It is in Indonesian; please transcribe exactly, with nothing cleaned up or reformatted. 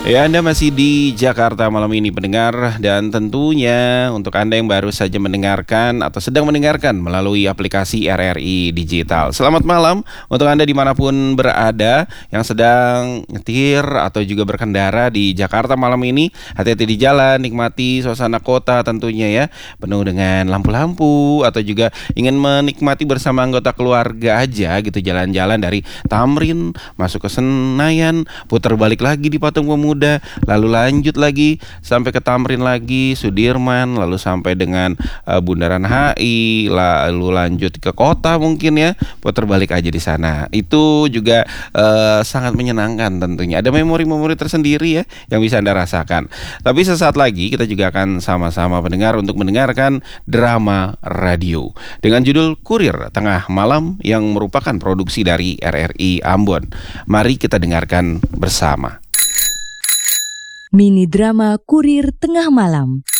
Ya, Anda masih di Jakarta malam ini pendengar, dan tentunya untuk Anda yang baru saja mendengarkan atau sedang mendengarkan melalui aplikasi R R I Digital. Selamat malam untuk Anda dimanapun berada yang sedang nyetir atau juga berkendara di Jakarta malam ini. Hati-hati di jalan, nikmati suasana kota tentunya ya, penuh dengan lampu-lampu, atau juga ingin menikmati bersama anggota keluarga aja gitu, jalan-jalan dari Tamrin masuk ke Senayan, putar balik lagi di Patung Pemuda, lalu lanjut lagi sampai ke Tamrin lagi, Sudirman, lalu sampai dengan uh, Bundaran H I, lalu lanjut ke kota mungkin ya, putar balik aja di sana. Itu juga uh, sangat menyenangkan tentunya. Ada memori-memori tersendiri ya yang bisa Anda rasakan. Tapi sesaat lagi kita juga akan sama-sama mendengar untuk mendengarkan drama radio dengan judul Kurir Tengah Malam yang merupakan produksi dari R R I Ambon. Mari kita dengarkan bersama. Mini drama Kurir Tengah Malam.